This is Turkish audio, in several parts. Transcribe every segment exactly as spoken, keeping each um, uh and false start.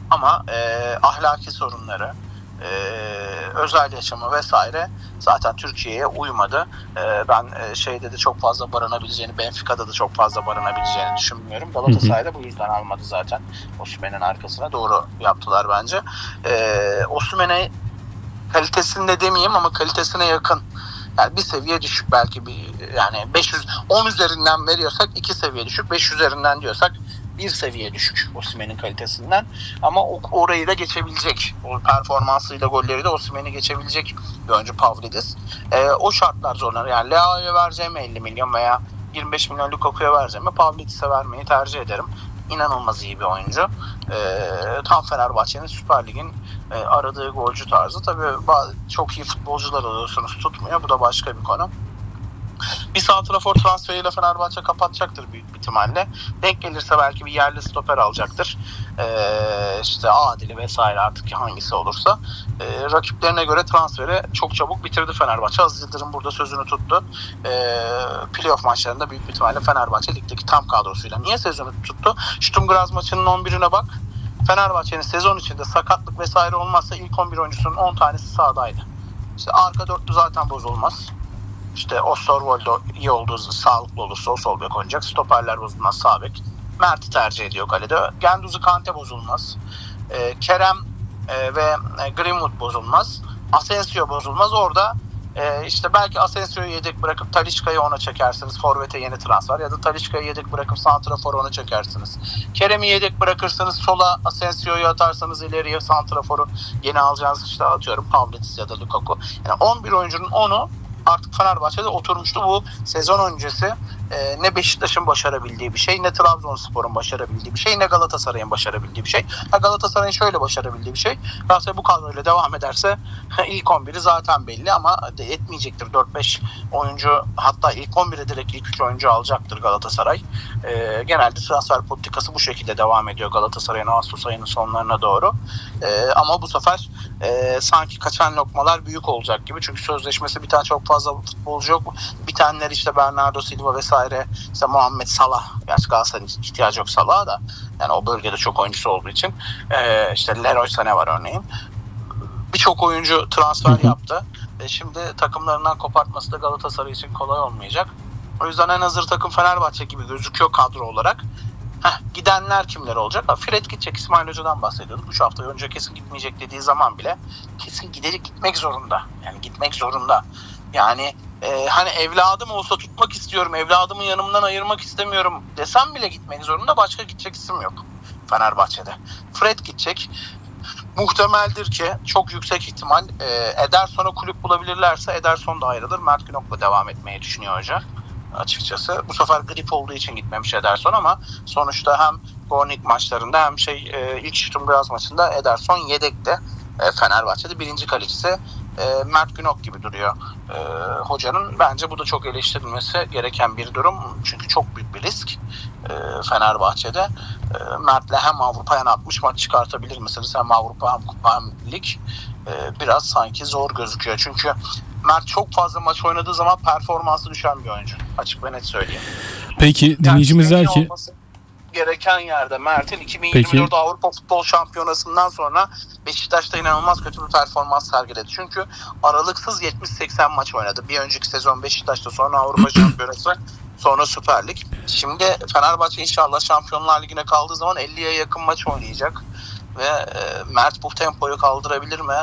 Ama e, ahlaki sorunları, e, özel yaşamı vesaire zaten Türkiye'ye uymadı. E, ben e, şeyde de çok fazla barınabileceğini, Benfica'da da çok fazla barınabileceğini düşünmüyorum. Galatasaray'da bu yüzden almadı zaten Osimhen'in arkasına. Doğru yaptılar bence. E, Osimhen'e kalitesinde demeyeyim ama kalitesine yakın. Yani bir seviye düşük belki bir, yani beş yüz on üzerinden veriyorsak iki seviye düşük, beş üzerinden diyorsak bir seviye düşük Osimhen'in kalitesinden. Ama orayı da geçebilecek. O performansıyla, golleriyle Osimhen'i geçebilecek bir oyuncu Pavlidis. Ee, o şartlar zorlar. Yani Leao'ya vereceğim elli milyon veya yirmi beş milyon Lukaku'ya vereceğim. Pavlidis'e vermeyi tercih ederim. İnanılmaz iyi bir oyuncu. Ee, tam Fenerbahçe'nin Süper Lig'in e, aradığı golcü tarzı. Tabii çok iyi futbolcular alıyorsunuz, tutmuyor. Bu da başka bir konu. Bir santrafor transferiyle Fenerbahçe kapatacaktır büyük bir ihtimalle. Denk gelirse belki bir yerli stoper alacaktır. Ee, işte Adil'i vesaire artık hangisi olursa. Ee, rakiplerine göre transferi çok çabuk bitirdi Fenerbahçe. Aziz Yıldırım burada sözünü tuttu. Ee, playoff maçlarında büyük bir ihtimalle Fenerbahçe ligdeki tam kadrosuyla. Niye sözünü tuttu? Sturm Graz maçının on birine bak. Fenerbahçe'nin sezon içinde sakatlık vesaire olmazsa ilk on bir oyuncusunun on tanesi sahadaydı. İşte arka dörtlü zaten bozulmaz. İşte Osterwolde iyi olduğu, sağlıklı olursa o sol bek oynayacak. Stoperler bozulmaz, sağ bek. Mert'i tercih ediyor kalede. Gendouzi, Kante bozulmaz. E, Kerem e, ve Greenwood bozulmaz. Asensio bozulmaz. Orada e, işte belki Asensio'yu yedek bırakıp Talisca'yı ona çekersiniz. Forvet'e yeni transfer. Ya da Talisca'yı yedek bırakıp santraforu ona çekersiniz. Kerem'i yedek bırakırsınız. Sola Asensio'yu atarsanız ileriye santraforu yeni alacağınız, işte atıyorum Pavlidis ya da Lukaku. Yani on bir oyuncunun onu artık Fenerbahçe'de oturmuştu. Bu sezon öncesi e, ne Beşiktaş'ın başarabildiği bir şey, ne Trabzonspor'un başarabildiği bir şey, ne Galatasaray'ın başarabildiği bir şey. Ha, Galatasaray'ın şöyle başarabildiği bir şey. Galatasaray bu kadroyla devam ederse ilk on biri zaten belli ama etmeyecektir. dört beş oyuncu, hatta ilk on bire direkt ilk üç oyuncu alacaktır Galatasaray. E, genelde transfer politikası bu şekilde devam ediyor Galatasaray'ın Ağustos ayının sonlarına doğru. E, ama bu sefer e, sanki kaçan lokmalar büyük olacak gibi. Çünkü sözleşmesi biten çok fazla futbolcu yok. Bitenler işte Bernardo Silva vesaire, işte Muhammed Salah. Gerçi Galatasaray'ın ihtiyacı yok Salah'a da. Yani o bölgede çok oyuncusu olduğu için. Ee, işte Leroy Sané var örneğin. Birçok oyuncu transfer yaptı. E şimdi takımlarından kopartması da Galatasaray için kolay olmayacak. O yüzden en hazır takım Fenerbahçe gibi gözüküyor kadro olarak. Heh, gidenler kimler olacak? Ha, Fred gidecek, İsmail Hoca'dan bahsediyorduk. üç hafta önce kesin gitmeyecek dediği zaman bile kesin gidecek, gitmek zorunda. Yani gitmek zorunda. Yani e, hani evladım olsa tutmak istiyorum, evladımı yanımdan ayırmak istemiyorum desem bile gitmek zorunda. Başka gidecek isim yok Fenerbahçe'de. Fred gidecek. Muhtemeldir ki, çok yüksek ihtimal e, Ederson'a kulüp bulabilirlerse Ederson da ayrılır. Mert Günok'la devam etmeyi düşünüyor hoca açıkçası. Bu sefer grip olduğu için gitmemiş Ederson ama sonuçta hem Gornik maçlarında hem şey e, ilk Sturm Graz maçında Ederson yedekte. E, Fenerbahçe'de birinci kalecisi e, Mert Günok gibi duruyor e, hocanın. Bence bu da çok eleştirilmesi gereken bir durum. Çünkü çok büyük bir risk e, Fenerbahçe'de. E, Mert'le hem Avrupa'ya altmış maç çıkartabilir misiniz? Hem Avrupa hem Kupa hem Lig. E, biraz sanki zor gözüküyor. Çünkü Mert çok fazla maç oynadığı zaman performansı düşen bir oyuncu. Açık ve net söyleyeyim. Peki dinleyicimiz der ki gereken yerde Mert'in iki bin yirmi dört Peki. Avrupa Futbol Şampiyonası'ndan sonra Beşiktaş'ta inanılmaz kötü bir performans sergiledi. Çünkü aralıksız yetmiş seksen maç oynadı. Bir önceki sezon Beşiktaş'ta, sonra Avrupa Şampiyonası, sonra Süper Lig. Şimdi Fenerbahçe inşallah Şampiyonlar Ligi'ne kaldığı zaman elliye yakın maç oynayacak. Ve e, Mert bu tempoyu kaldırabilir mi?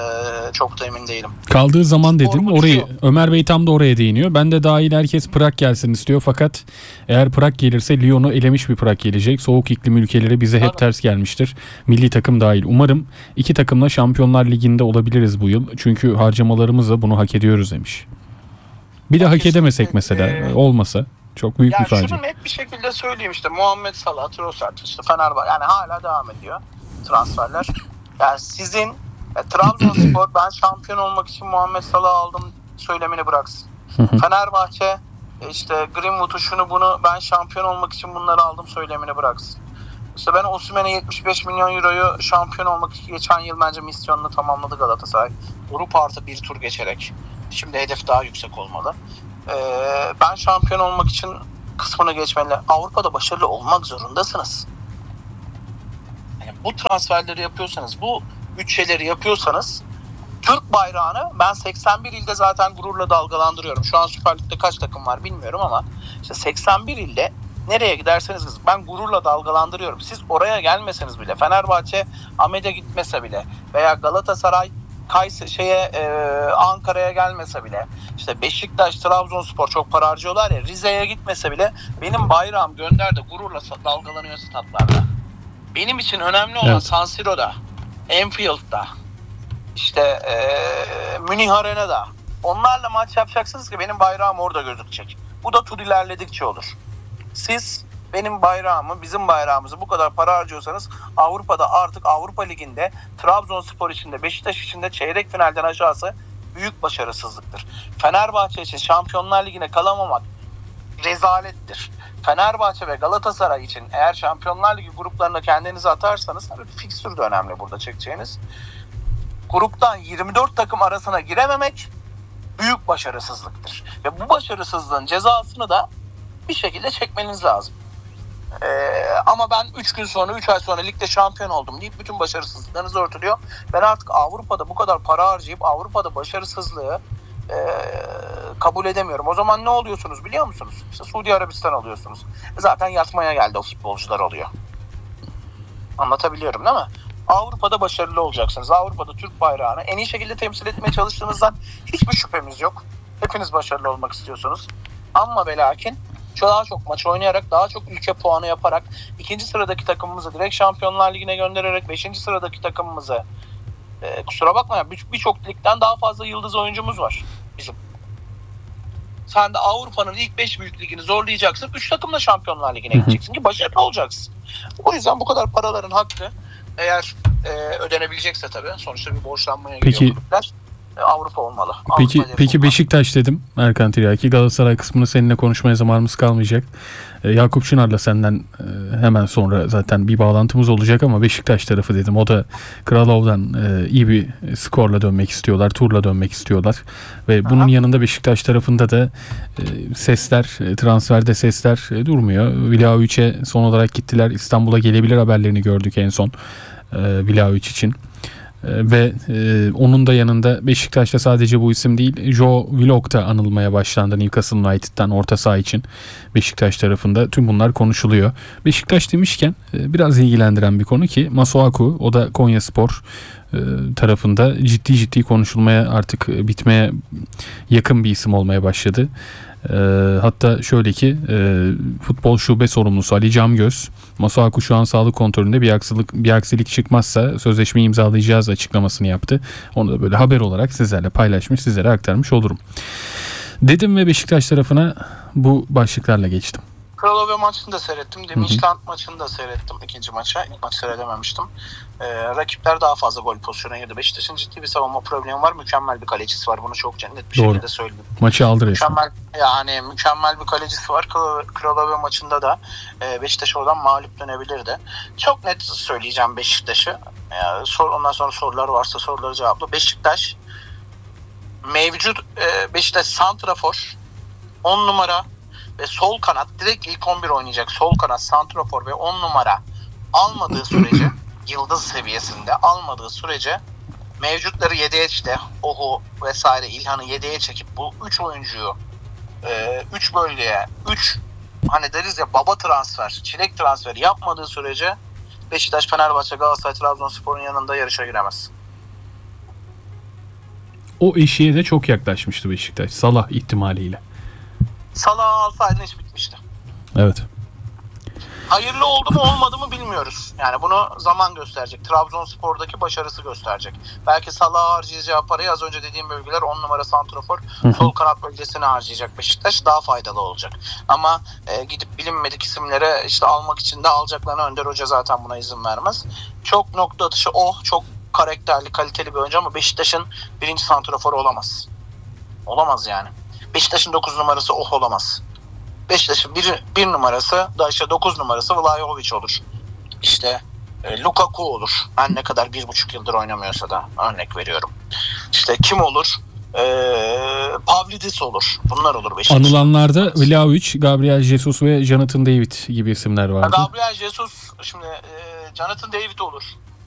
E, çok da emin değilim. Kaldığı zaman dedin, orayı Ömer Bey tam da oraya değiniyor. Ben de dahil herkes Prag gelsin istiyor, fakat eğer Prag gelirse Lyon'u elemiş bir Prag gelecek. Soğuk iklim ülkeleri bize hep ters gelmiştir. Milli takım dahil. Umarım iki takımla Şampiyonlar Ligi'nde olabiliriz bu yıl. Çünkü harcamalarımızla bunu hak ediyoruz demiş. Bir de hak edemesek mesela, ee, olmasa çok büyük yani bir facia. Şunu net bir şekilde söyleyeyim, işte Muhammed Salah, Trossard, işte Fenerbahçe yani hala devam ediyor transferler. Yani sizin e, Trabzonspor ben şampiyon olmak için Muhammed Salah aldım söylemini bıraksın. Fenerbahçe e, işte Greenwood'u şunu bunu ben şampiyon olmak için bunları aldım söylemini bıraksın. İşte ben Osimhen'e yetmiş beş milyon euroyu şampiyon olmak için geçen yıl bence misyonunu tamamladı Galatasaray. Grup artı bir tur geçerek. Şimdi hedef daha yüksek olmalı. Ee, ben şampiyon olmak için kısmını geçmeli. Avrupa'da başarılı olmak zorundasınız. Yani bu transferleri yapıyorsanız, bu bütçeleri yapıyorsanız Türk bayrağını ben seksen bir ilde zaten gururla dalgalandırıyorum. Şu an Süper Lig'de kaç takım var bilmiyorum ama işte seksen bir ilde nereye giderseniz ben gururla dalgalandırıyorum. Siz oraya gelmeseniz bile, Fenerbahçe Ahmet'e gitmese bile veya Galatasaray Kayseri şeye e, Ankara'ya gelmese bile, işte Beşiktaş, Trabzonspor çok para harcıyorlar ya, Rize'ye gitmese bile benim bayrağım Gönder'de gururla dalgalanıyor statlarda. Benim için önemli olan evet. San Siro'da, Enfield'da, işte e, Münih Arena'da. Onlarla maç yapacaksınız ki benim bayrağım orada gözükecek. Bu da tur ilerledikçe olur. Siz benim bayrağımı, bizim bayrağımızı bu kadar para harcıyorsanız Avrupa'da artık Avrupa Ligi'nde Trabzonspor için de Beşiktaş için de çeyrek finalden aşağısı büyük başarısızlıktır. Fenerbahçe için Şampiyonlar Ligi'ne kalamamak rezalettir. Fenerbahçe ve Galatasaray için eğer Şampiyonlar Ligi gruplarına kendinizi atarsanız, tabii fikstür de önemli burada çekeceğiniz. Gruptan yirmi dört takım arasına girememek büyük başarısızlıktır. Ve bu başarısızlığın cezasını da bir şekilde çekmeniz lazım. Ee, ama ben üç gün sonra, üç ay sonra ligde şampiyon oldum deyip bütün başarısızlıklarınızı örtülüyor. Ben artık Avrupa'da bu kadar para harcayıp Avrupa'da başarısızlığı e, kabul edemiyorum. O zaman ne oluyorsunuz biliyor musunuz? İşte Suudi Arabistan oluyorsunuz. Zaten yatmaya geldi o futbolcular oluyor. Anlatabiliyorum değil mi? Avrupa'da başarılı olacaksınız. Avrupa'da Türk bayrağını en iyi şekilde temsil etmeye çalıştığınızdan hiçbir şüphemiz yok. Hepiniz başarılı olmak istiyorsunuz. Ama ve lakin daha çok maç oynayarak, daha çok ülke puanı yaparak, ikinci sıradaki takımımızı direkt Şampiyonlar Ligi'ne göndererek, beşinci sıradaki takımımızı e, kusura bakma birçok ligden daha fazla yıldız oyuncumuz var bizim. Sen de Avrupa'nın ilk beş büyük ligini zorlayacaksın. üç takımla Şampiyonlar Ligi'ne gideceksin ki başarılı olacaksın. O yüzden bu kadar paraların hakkı, eğer e, ödenebilecekse tabii, sonuçta bir borçlanmaya Peki, gidiyor kulüpler. E, Avrupa olmalı. Peki Avrupa peki olmalı. Beşiktaş dedim Erkan Tiryaki. Galatasaray kısmını seninle konuşmaya zamanımız kalmayacak. E, Yakup Çınar'la senden e, hemen sonra zaten bir bağlantımız olacak ama Beşiktaş tarafı dedim. O da Kralov'dan e, iyi bir skorla dönmek istiyorlar. Turla dönmek istiyorlar. Ve bunun Aha. yanında Beşiktaş tarafında da e, sesler, e, transferde sesler e, durmuyor. Vlahović'e son olarak gittiler. İstanbul'a gelebilir haberlerini gördük en son e, Vlahović için. Ve e, onun da yanında Beşiktaş'ta sadece bu isim değil, Joe Willock da anılmaya başlandı Newcastle United'dan orta saha için Beşiktaş tarafında. Tüm bunlar konuşuluyor. Beşiktaş demişken e, biraz ilgilendiren bir konu ki Masuaku, o da Konyaspor e, tarafında ciddi ciddi konuşulmaya, artık e, bitmeye yakın bir isim olmaya başladı. E, hatta şöyle ki e, futbol şube sorumlusu Ali Camgöz, Masuaku şu an sağlık kontrolünde, bir aksilik, bir aksilik çıkmazsa sözleşmeyi imzalayacağız açıklamasını yaptı. Onu da böyle haber olarak sizlerle paylaşmış, sizlere aktarmış olurum dedim ve Beşiktaş tarafına bu başlıklarla geçtim. Kralove maçını da seyrettim. Demişland maçını da seyrettim. İkinci maça. İlk maçı seyredememiştim. Ee, rakipler daha fazla gol pozisyona girdi. Beşiktaş'ın ciddi bir savunma problemi var. Mükemmel bir kalecisi var. Bunu çok net bir Doğru. şekilde söyleyeyim. Maçı aldı resmen. Mükemmel, yani mükemmel bir kalecisi var. Kralove maçında da e, Beşiktaş oradan mağlup dönebilirdi. Çok net söyleyeceğim Beşiktaş'ı. Yani sor, ondan sonra sorular varsa soruları cevapla. Beşiktaş mevcut e, Beşiktaş santrafor, on numara ve sol kanat, direkt ilk on bir oynayacak sol kanat, santrafor ve on numara almadığı sürece, yıldız seviyesinde almadığı sürece mevcutları yedeğe, işte Ohu vesaire İlhan'ı yedeğe çekip bu üç oyuncuyu üç bölgeye, üç hani deriz ya baba transfer, çilek transferi yapmadığı sürece Beşiktaş, Fenerbahçe, Galatasaray, Trabzonspor'un yanında yarışa giremez. O eşiğe de çok yaklaşmıştı Beşiktaş, Salah ihtimaliyle. Salah alsaydın iş bitmişti. Evet. Hayırlı oldu mu olmadı mı bilmiyoruz. Yani bunu zaman gösterecek. Trabzonspor'daki başarısı gösterecek. Belki Salah'a harcayacağı parayı az önce dediğim bölgeler on numara santrafor, sol kanat bölgesine harcayacak Beşiktaş, daha faydalı olacak. Ama e, gidip bilinmedik isimlere işte almak için de alacaklarını Önder Hoca zaten buna izin vermez. Çok nokta atışı o. Çok karakterli, kaliteli bir oyuncu ama Beşiktaş'ın birinci santraforu olamaz. Olamaz yani. Beşiktaş'ın dokuz numarası oh olamaz. Beşiktaş'ın bir, bir numarası da işte dokuz numarası Vlahović olur. İşte e, Lukaku olur. Her ne kadar bir buçuk yıldır oynamıyorsa da, örnek veriyorum. İşte kim olur? e, Pavlidis olur. Bunlar olur Beşiktaş. Anılanlarda Vlahovic, Gabriel Jesus ve Jonathan David gibi isimler vardı. Gabriel Jesus, şimdi e, Jonathan David olur.